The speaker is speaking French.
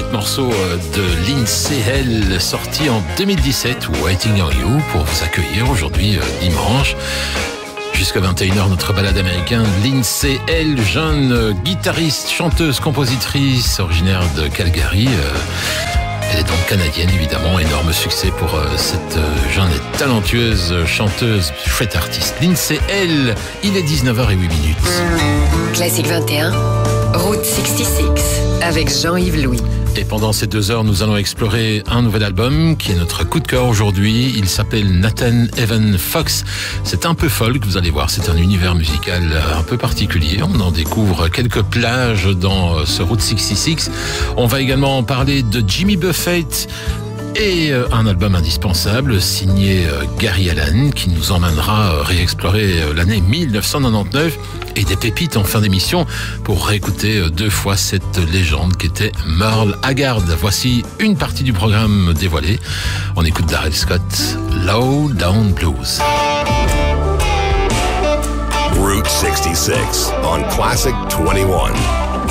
morceau de Lindsay Ell, sorti en 2017, Waiting on You, pour vous accueillir aujourd'hui dimanche. Jusqu'à 21h, notre balade américaine. Lindsay Ell, jeune guitariste, chanteuse, compositrice, originaire de Calgary. Elle est donc canadienne, évidemment. Énorme succès pour cette jeune et talentueuse chanteuse, chouette artiste. Lindsay Ell, il est 19h08. Classique 21, Route 66, avec Jean-Yves Louis. Et pendant ces 2 heures, nous allons explorer un nouvel album qui est notre coup de cœur aujourd'hui. Il s'appelle Nathan Evan Fox. C'est un peu folk, vous allez voir. C'est un univers musical un peu particulier. On en découvre quelques plages dans ce Route 66. On va également parler de Jimmy Buffett et un album indispensable signé Gary Allan qui nous emmènera réexplorer l'année 1999 et des pépites en fin d'émission pour réécouter 2 fois cette légende qui était Merle Haggard. Voici une partie du programme dévoilée. On écoute Darrell Scott, Low Down Blues. Route 66 on Classic 21.